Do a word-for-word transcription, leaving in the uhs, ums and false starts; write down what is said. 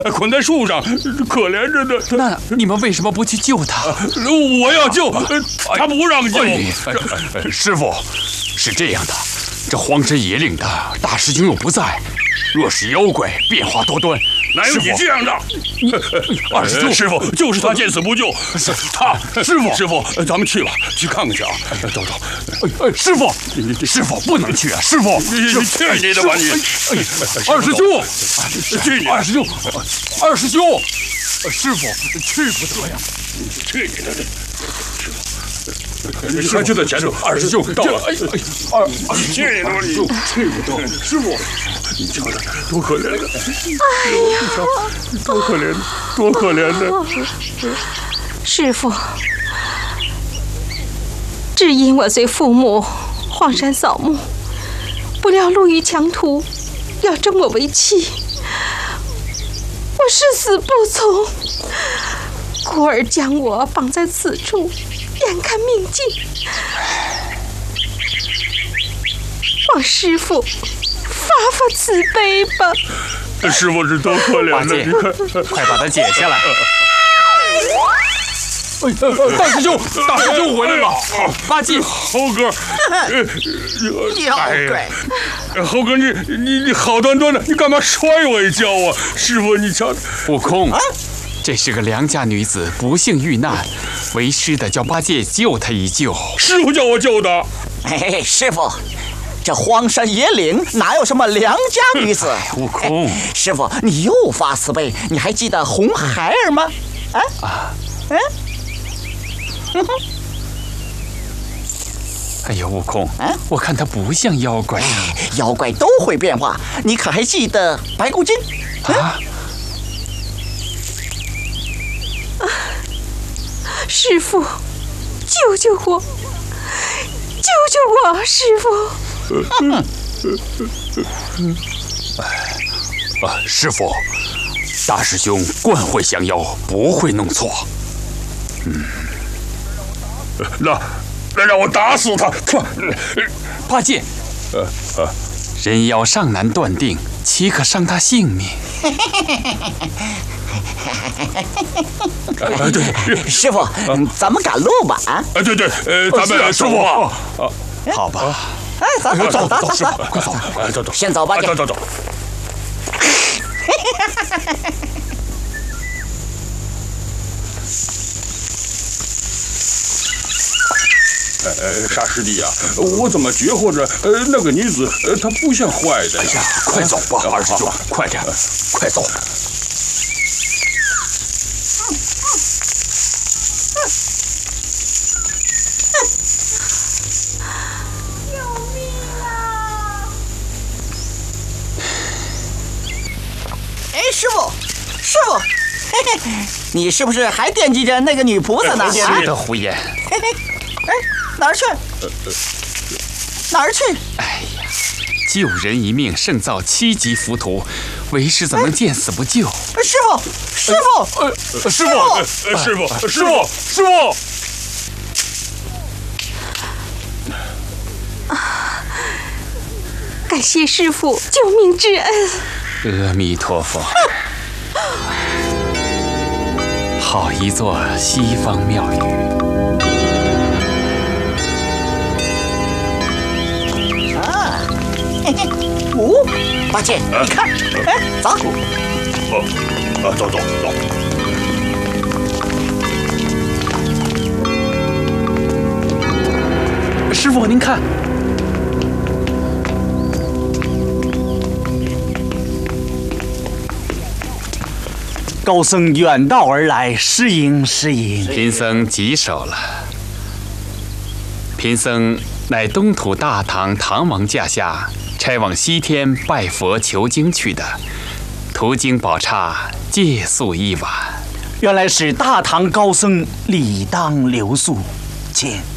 捆在树上，可怜着呢。 那你们为什么不去救他？ 我要救，他不让救。 师傅，是这样的，这荒山野岭的大师兄又不在，若是妖怪变化多端， 哪有你这样的？ 二师兄， 师傅就是他见死不救。他师傅， 师傅，咱们去了，去看看去啊！走走。 师傅，师傅不能去啊！师傅， 去你的吧你！ 二师兄， 去你！ 二师兄，二师兄，师傅去不得呀！ 去你的！你看就在前头，二师兄到了。哎哎，二去你的吧你！去不得，师傅，你瞧他多可怜的！ 哎呀， 多可怜，多可怜的！ 师傅，只因我随父母荒山扫墓，不料路遇强徒，要征我为妻，我誓死不从。故而将我绑在此处，眼看命尽，望师傅发发慈悲吧。 师傅是多可怜的，你看， 快把他解下来！哎，大师兄，大师兄回来了！八戒， 猴哥， 妖怪， 猴哥，你你你好端端的，你干嘛摔我一跤啊？师傅，你瞧， 悟空。这是个良家女子不幸遇难，为师的叫八戒救她一救。 师傅叫我救的。 哎，师傅，这荒山野岭哪有什么良家女子？ 哎、悟空， 哎，师傅，你又发慈悲，你还记得红孩儿吗？啊啊，嗯，哼哼。 哎呀，悟空，啊、我看他不像妖怪、啊哎。妖怪都会变化，你可还记得白骨精？ 啊。 师傅，救救我！救救我，师傅！ 啊，师傅，大师兄惯会降妖，不会弄错。 嗯，那那让我打死他！ 八戒，呃呃，人妖尚难断定，岂可伤他性命？ 哎，对对， 师傅，咱们赶路吧啊！ 哎，对对，呃，咱们师傅，好吧， 哎，走走走走走，师傅，快走， 哎，走走， 先走吧， 走走走。呃，沙师弟啊，我怎么觉获着，呃，那个女子，呃，她不像坏的。 哎呀，快走吧，二师兄，快点，快走。 师傅，师傅，嘿嘿，你是不是还惦记着那个女菩萨呢？ 是的，胡言。 嘿嘿，哎，哪儿去？哪儿去？ 哎呀，救人一命胜造七级浮屠，为师怎能见死不救？ 哎、师傅，师傅， 呃，师傅， 师傅，师傅，师傅。 啊！感谢师傅救命之恩。 阿弥陀佛。好一座西方庙宇。 啊，嘿嘿，五，八戒，你看，哎，走。 哦，啊，走走走。师傅，您看。 高僧远道而来，失迎失迎。 贫僧棘手了。贫僧乃东土大唐唐王驾下差往西天拜佛求经去的，途经宝刹，借宿一晚。 原来是大唐高僧，理当留宿，请。